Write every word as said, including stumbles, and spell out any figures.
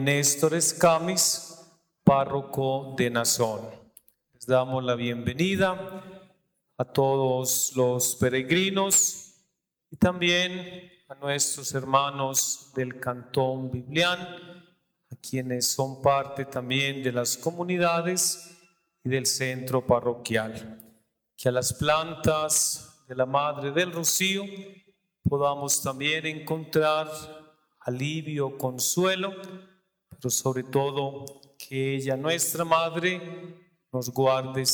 Néstor Escamis, párroco de Nazón. Les damos la bienvenida a todos los peregrinos y también a nuestros hermanos del Cantón Biblián, a quienes son parte también de las comunidades y del centro parroquial. Que a las plantas de la Madre del Rocío podamos también encontrar alivio, consuelo, pero sobre todo que ella, nuestra Madre, nos guarde